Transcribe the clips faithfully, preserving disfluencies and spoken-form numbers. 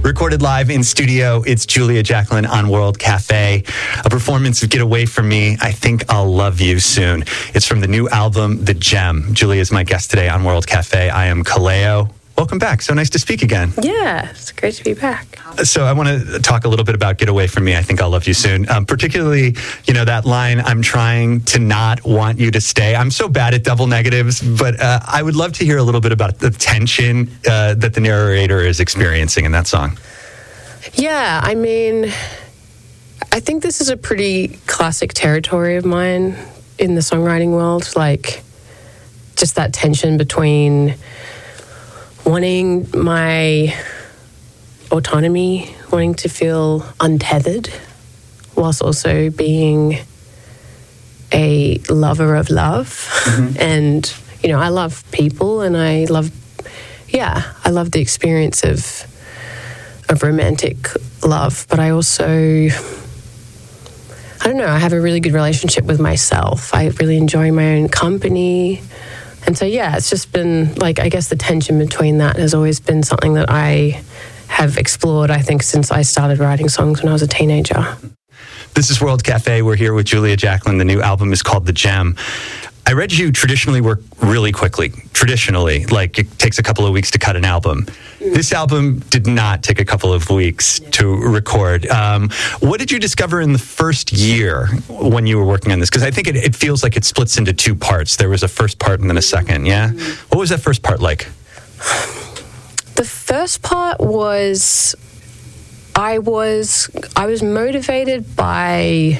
Recorded live in studio, it's Julia Jacklin on World Cafe. A performance of Get Away From Me, I Think I'll Love You Soon. It's from the new album, The Gem. Julia is my guest today on World Cafe. I am Kaleo. Welcome back. So nice to speak again. Yeah, it's great to be back. So I want to talk a little bit about Get Away From Me, I Think I'll Love You Soon. Um, particularly, you know, that line, I'm trying to not want you to stay. I'm so bad at double negatives, but uh, I would love to hear a little bit about the tension uh, that the narrator is experiencing in that song. Yeah, I mean, I think this is a pretty classic territory of mine in the songwriting world. Like, just that tension between wanting my autonomy, wanting to feel untethered, whilst also being a lover of love. Mm-hmm. And, you know, I love people and I love, yeah, I love the experience of of romantic love. But I also, I don't know, I have a really good relationship with myself. I really enjoy my own company. And so, yeah, it's just been, like, I guess the tension between that has always been something that I have explored, I think, since I started writing songs when I was a teenager. This is World Cafe. We're here with Julia Jacklin. The new album is called The Gem. I read you traditionally work really quickly. Traditionally, like it takes a couple of weeks to cut an album. Mm. This album did not take a couple of weeks yeah. to record. Um, what did you discover in the first year when you were working on this? Because I think it, it feels like it splits into two parts. There was a first part and then a second, yeah? Mm. What was that first part like? The first part was, I was, I was motivated by,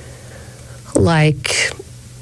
like,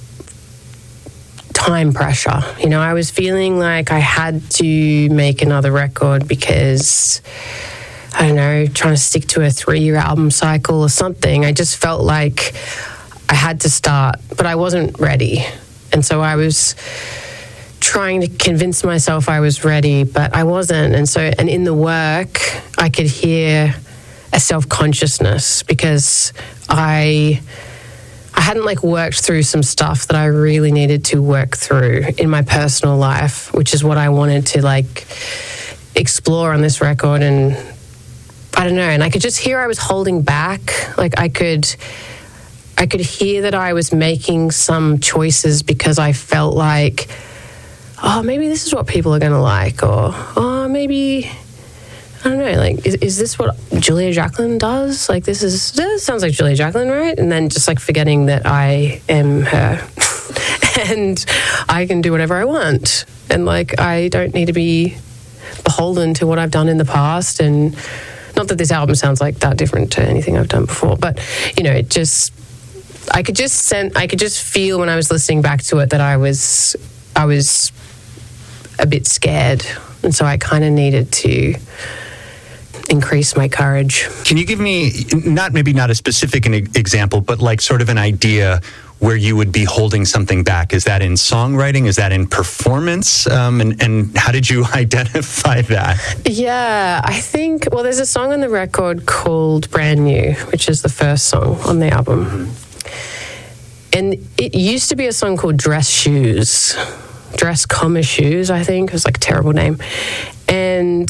time pressure. You know, I was feeling like I had to make another record because, I don't know, trying to stick to a three-year album cycle or something. I just felt like I had to start, but I wasn't ready. And so I was trying to convince myself I was ready, but I wasn't. And so, and in the work, I could hear a self-consciousness because I... I hadn't like worked through some stuff that I really needed to work through in my personal life, which is what I wanted to like explore on this record. And I don't know, and I could just hear I was holding back. Like I could, I could hear that I was making some choices because I felt like, oh, maybe this is what people are going to like, or oh, maybe, I don't know, like, is, is this what Julia Jacklin does? Like, this is, this sounds like Julia Jacklin, right? And then just, like, forgetting that I am her. And I can do whatever I want. And, like, I don't need to be beholden to what I've done in the past. And not that this album sounds, like, that different to anything I've done before. But, you know, it just, I could just send, I could just feel when I was listening back to it that I was, I was a bit scared. And so I kind of needed to increase my courage. Can you give me, not maybe not a specific an example, but like sort of an idea where you would be holding something back? Is that in songwriting? Is that in performance? Um, and, and how did you identify that? Yeah, I think, well, there's a song on the record called Brand New, which is the first song on the album. Mm-hmm. And it used to be a song called Dress Shoes. Dress, comma, shoes, I think. It was like a terrible name. And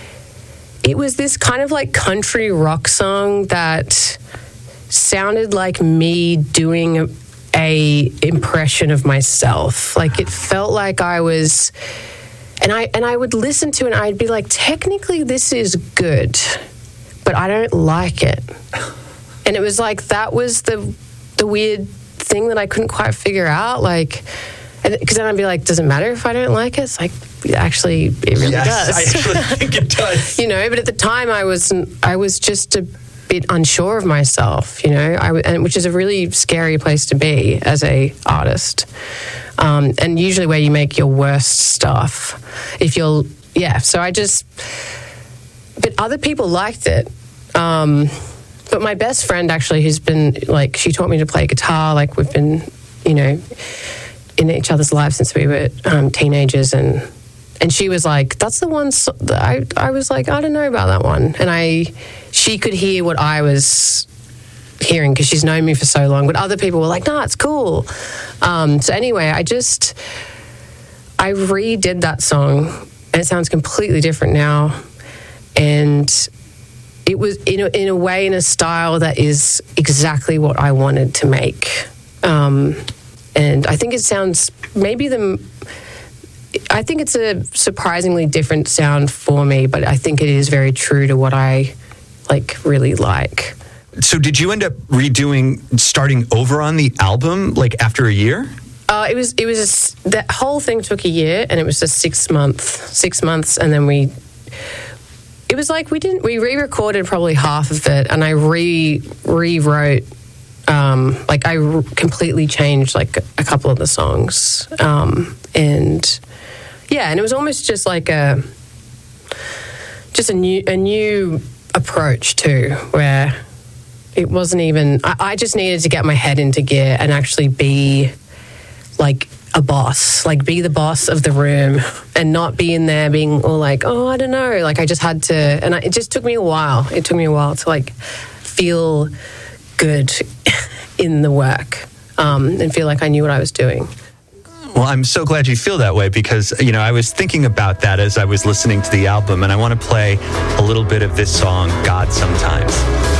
it was this kind of like country rock song that sounded like me doing a, a impression of myself. Like it felt like I was, and I and I would listen to it and I'd be like, technically this is good, but I don't like it. And it was like, that was the the weird thing that I couldn't quite figure out. Like, because then I'd be like, does it matter if I don't like it? It's like, actually, it really yes, does. I actually think it does. You know, but at the time, I was I was just a bit unsure of myself. You know, I and which is a really scary place to be as a artist. Um, and usually, where you make your worst stuff, if you're yeah. So I just, but other people liked it. Um, but my best friend actually, who's been like, she taught me to play guitar. Like we've been, you know, in each other's lives since we were um, teenagers, and and she was like, that's the one so- that I, I was like, I don't know about that one. And I she could hear what I was hearing because she's known me for so long, but other people were like, no, it's cool. Um, so anyway, I just I redid that song and it sounds completely different now. And it was in a, in a way, in a style that is exactly what I wanted to make. Um, and I think it sounds maybe the, I think it's a surprisingly different sound for me, but I think it is very true to what I like really like. So did you end up redoing, starting over on the album like after a year? Uh, it was, it was, a, that whole thing took a year, and it was just six months, six months. And then we, it was like we didn't, we re-recorded probably half of it, and I re, rewrote, um, like I re- completely changed like a couple of the songs. Um, and yeah, and it was almost just like a, just a new, a new approach too, where it wasn't even, I, I just needed to get my head into gear and actually be like a boss, like be the boss of the room and not be in there being all like, oh, I don't know. Like I just had to, and I, it just took me a while. It took me a while to like feel good in the work um, and feel like I knew what I was doing. Well, I'm so glad you feel that way because, you know, I was thinking about that as I was listening to the album, and I want to play a little bit of this song, God Sometimes.